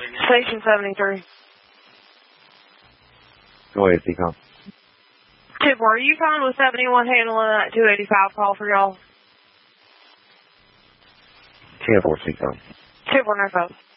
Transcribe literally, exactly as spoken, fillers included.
Station seventy-three. Go ahead, T-Com. Tipper, are you fine with seventy-one handling that two eighty-five call for y'all? ten four, T-Com. Tipper, no phone.